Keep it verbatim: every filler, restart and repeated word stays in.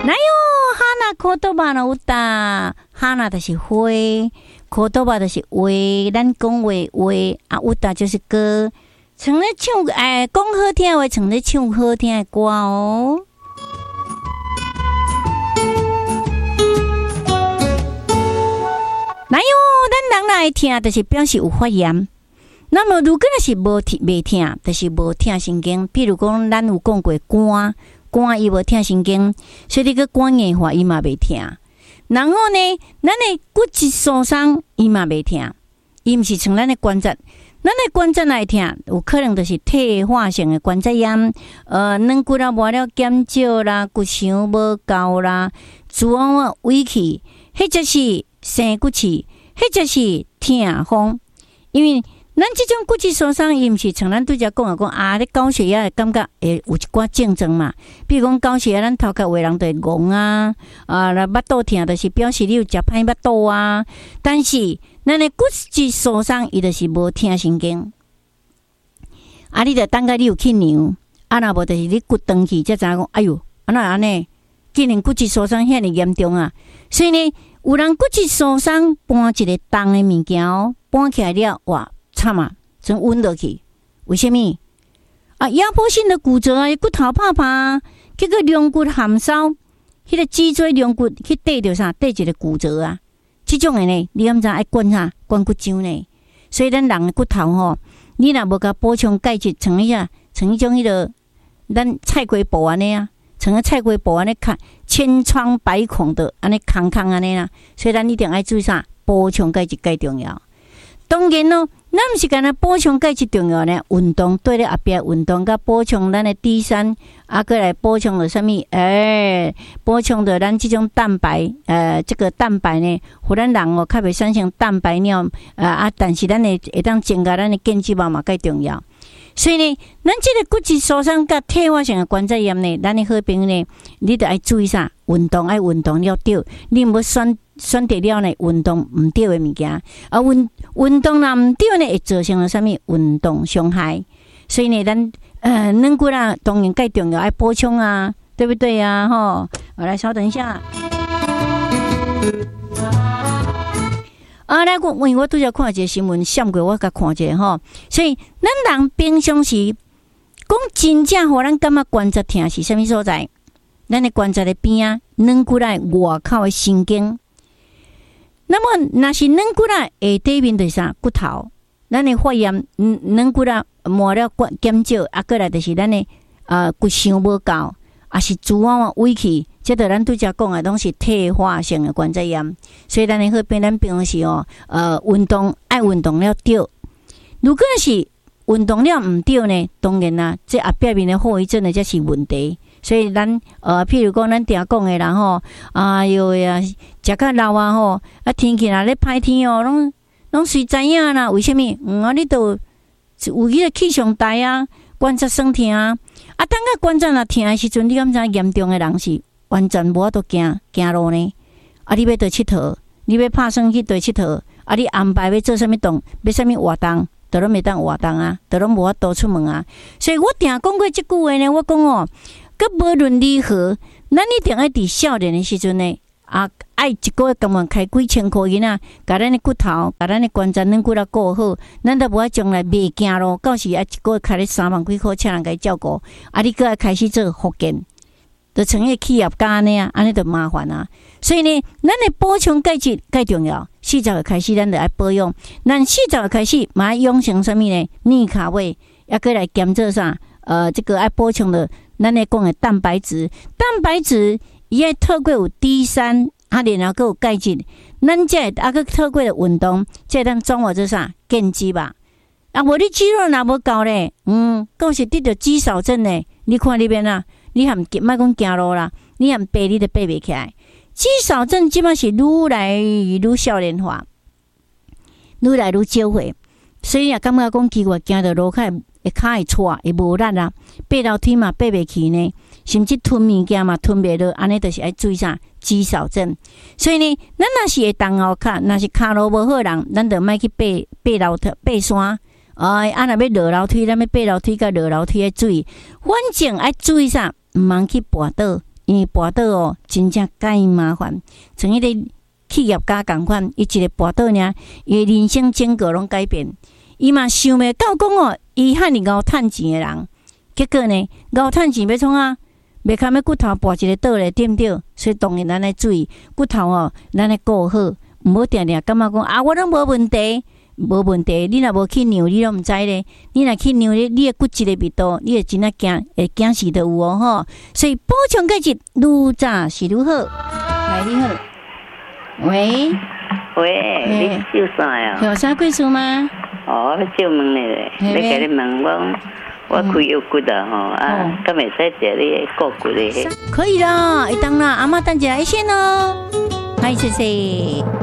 哪有哈那科多巴呢？有哒，哈那就是花，科多巴就是话，咱讲话话啊，有哒就是歌，像咧唱诶，讲好听的话，像咧唱好听的歌哦。哪有咱人来听，就是表示有发炎。那么如果是无听袂听，就是无听神经。譬如讲，咱有讲过肝。肝伊无听神经，所以你个肝硬化伊嘛袂听。然后呢，咱的骨质疏松伊嘛袂听，伊毋是像咱的关节，咱的关节来听，有可能就是退化性的关节炎，呃，软骨啊磨了减少啦，骨箱无够啦，主要委屈，或者是生骨刺，或者是痛风，因为。咱即种骨质疏松，伊毋是像咱拄则讲啊，讲啊，咧高血压的感觉会有一寡症状嘛。比如讲高血压，咱头壳有的人就会戆啊，啊，来腹肚痛，就是表示你有食歹腹肚啊。但是咱的骨质疏松，伊就是无听神经。啊，你着等下你有去量，啊，若无就是你骨断去，才知影讲，哎哟，啊那安尼，竟然骨质疏松遐尼严重啊！所以呢，有人骨质疏松搬一个重的物件哦，搬起来了，哇！惨啊，真晕落去。为什么？啊，压迫性的骨折啊，骨头拍拍，结果龙骨含烧，迄个脊椎龙骨去缀着啥？缀一个骨折啊。这种的呢，你敢知爱灌啥？灌骨浆呢？所以咱人的骨头吼，你若无甲补充钙质，像一下，像一种迄个咱菜瓜布安尼啊，像个菜瓜布安尼看千疮百孔的安尼空空安尼啦。所以咱一定爱注意啥？补充钙质介重要。当然咯。咱毋是干那补充钙质重要呢？运动对咧后壁运动，甲补充咱的 D 三，啊，过来补充了什么？诶、欸，补充的咱这种蛋白，呃，这个蛋白呢，互咱人哦，较袂产生蛋白尿，呃啊，但是咱会会当增加咱的腱肌肉嘛，介重要。所以呢，咱这个骨质疏松甲退化性的关节炎呢，咱的好朋友呢，你得爱注意啥？运动爱运动了对，你毋要选选择了呢运动毋对的物件，啊运运动若毋对呢，会造成了啥物运动伤害。所以呢，咱呃软骨啊，当然介重要，爱补充啊，对不对啊？吼，我来稍等一下。啊，来我因为我拄则看一个新闻，闪过我甲看一下吼，所以咱人平常时讲真正互咱感觉关节痛是啥物所在？咱的关节的边啊，软骨啊外口的神经。那么，若是软骨啊下底面就是啥骨头，咱的发炎，嗯，软骨啊磨了减少，啊，过来就是咱的呃骨箱无够，啊是主要委屈。这个咱拄则讲的拢是退化性的关节炎，所以咱的好变咱平时哦，呃，运动爱运动了对。如果是运动了唔对呢，当然啦，这后壁面的后遗症呢，才是问题。所以咱呃，譬如讲咱定讲的人吼，哎哟呀，食较老啊吼，啊天气若咧歹天哦，拢拢随知影啦。为什么？嗯啊，你都有迄个气象台啊，关节酸痛啊，啊，当个关节若痛的时阵，你敢知严重的人是？完全无法度行行路呢，啊！你要倒佚佗，你要拍算去倒佚佗，啊！你安排要做啥物动，要啥物活动，都拢袂当活动啊，都拢无法度出门啊。所以我定讲过即句话呢，我讲哦，佮无论如何，咱一定爱伫少年的时阵呢，啊，爱一个月甘愿开几千块银啊，甲咱的骨头，甲咱的关节软骨啊顾好，咱都无爱将来袂行路，到时啊一个月开咧三万几块，请人家照顾，啊！你佮爱开始做复健。就成个企业家呢啊，安尼就麻烦啊。所以呢，咱的补充钙质介重要。四十岁开始，咱就爱保养。咱四十岁开始，嘛养成什么呢？逆卡位，也过来减做啥？呃，这个爱补充的，咱咧讲的蛋白质。蛋白质伊爱透过有 D 三，啊，然后佮有钙质。咱这啊个透过的运动，这当转化做啥？腱肌吧。啊，无你肌肉若无够咧，嗯，到时得着肌少症咧。你看里边啊。你含莫讲行路啦，你含爬你都爬袂起来。肌少症即摆是愈来愈少年化，愈来愈少岁，所以也感觉讲奇怪，行到路骹会骹会错，会无力啊，爬楼梯嘛爬袂起呢，甚至吞物件嘛吞袂落，安尼就是爱注意啥肌少症。所以呢，咱若是会动后骹，若是骹路无好人，咱就莫去爬爬楼梯、爬山。哎，啊，若要落楼梯，咱要爬楼梯甲落楼梯要注意，反正爱注意啥。毋通去跋倒， 因为跋倒哦，真正介麻烦，像迄个企业家共款，伊一个跋倒尔，伊人生整个拢改变。伊嘛想袂到讲哦，伊汉哩熬趁钱的人，结果呢，熬趁钱要创啊？袂堪要骨头跋一个倒咧，对毋对？所以当然咱来注意骨头哦，咱来顾好，毋好定定感觉讲啊，我拢无问题。无问题，你若无去量，你拢毋知咧。你若去量咧，你的骨质的味道，你会真啊惊，会惊死的有哦吼。所以补充钙质，愈早是愈好。来，你好，喂喂，你叫啥呀？ 有啥贵数吗？ 哦，我叫问你咧，你甲你问我，我开腰骨啊吼，啊，敢会使食你骨骨咧？ 可以啦，会当啦，阿妈等一下一线哦，嗨，谢谢。